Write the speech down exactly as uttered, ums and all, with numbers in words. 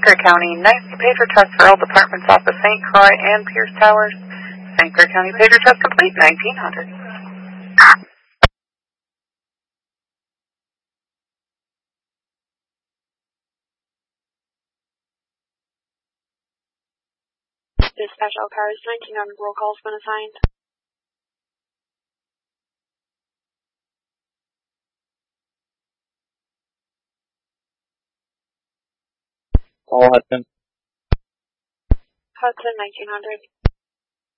Clare County, ninety pager test for all departments off of Saint Croix and Pierce Towers. Saint Clair County pager test complete, nineteen hundred. Dispatch all cars, nineteen hundred roll call has been assigned. Call Hudson. Hudson, nineteen hundred.